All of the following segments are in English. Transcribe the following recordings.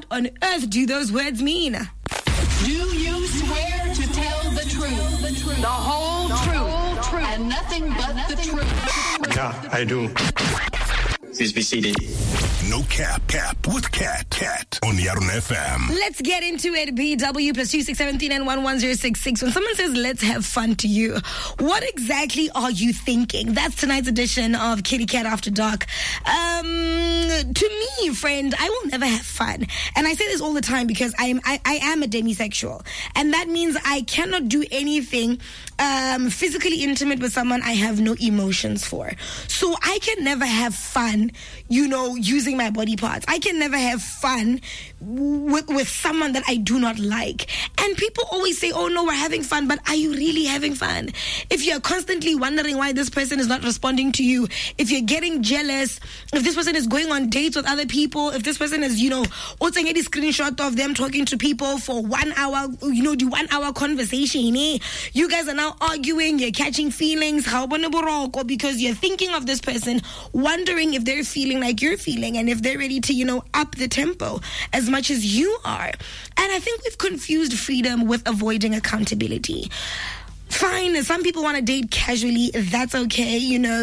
what on earth do those words mean? Do you swear to tell the truth, the whole truth, and nothing but the truth? Yeah, I do. Please be seated. No cap with Cat on Yarun FM. Let's get into it. BW plus 2617 and 11066. When someone says let's have fun to you, what exactly are you thinking? That's tonight's edition of Kitty Cat After Dark. To me, friend, I will never have fun. And I say this all the time because I am a demisexual. And that means I cannot do anything physically intimate with someone I have no emotions for. So I can never have fun, using my body parts. I can never have fun with someone that I do not like. And people always say, oh no, we're having fun, but are you really having fun? If you're constantly wondering why this person is not responding to you, if you're getting jealous, if this person is going on dates with other people, if this person is, also getting a screenshot of them talking to people for 1 hour, the 1 hour conversation, you guys are now arguing, you're catching feelings, because you're thinking of this person, wondering if they're feeling like you're feeling and if they're ready to, up the tempo as much as you are. And I think we've confused freedom with avoiding accountability. Fine, some people want to date casually, that's okay,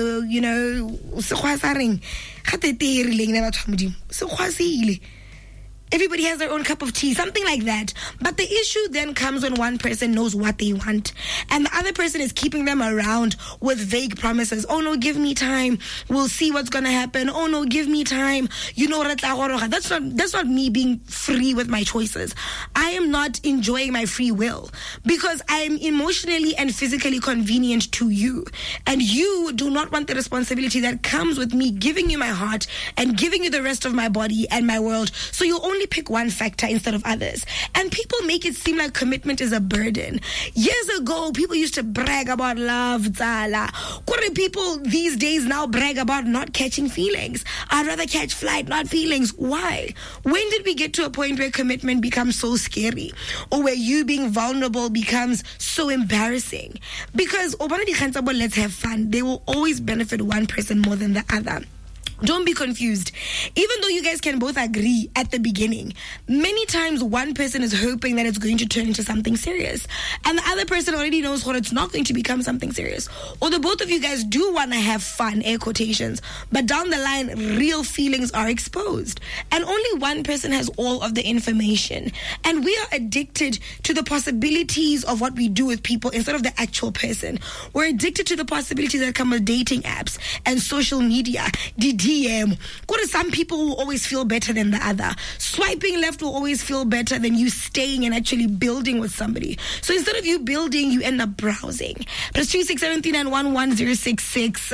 everybody has their own cup of tea, something like that. But the issue then comes when one person knows what they want and the other person is keeping them around with vague promises. Oh no, give me time. We'll see what's going to happen. Oh no, give me time. That's not me being free with my choices. I am not enjoying my free will because I am emotionally and physically convenient to you. And you do not want the responsibility that comes with me giving you my heart and giving you the rest of my body and my world. So you only pick one factor instead of others. And people make it seem like commitment is a burden. Years ago, people used to brag about love, Zala. People these days now brag about not catching feelings. I'd rather catch flight, not feelings. Why? When did we get to a point where commitment becomes so scary? Or where you being vulnerable becomes so embarrassing? Because let's have fun. They will always benefit one person more than the other. Don't be confused. Even though you guys can both agree at the beginning, many times one person is hoping that it's going to turn into something serious. And the other person already knows what it's not going to become something serious. Or the both of you guys do want to have fun, air quotations, but down the line, real feelings are exposed. And only one person has all of the information. And we are addicted to the possibilities of what we do with people instead of the actual person. We're addicted to the possibilities that come with dating apps and social media, some people will always feel better than the other. Swiping left will always feel better than you staying and actually building with somebody. So instead of you building, you end up browsing. Plus 2617 and 11066.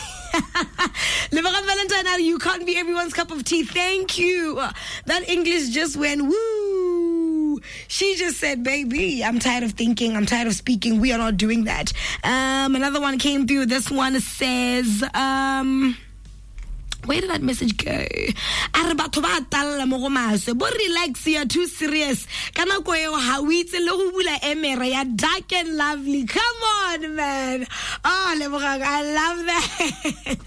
Valentine, you can't be everyone's cup of tea. Thank you. That English just went woo. She just said, baby, I'm tired of thinking, I'm tired of speaking. We are not doing that. Another one came through. This one says, where did that message go? Relax, you're too serious. Dark and lovely. Come on, man. Oh, I love that.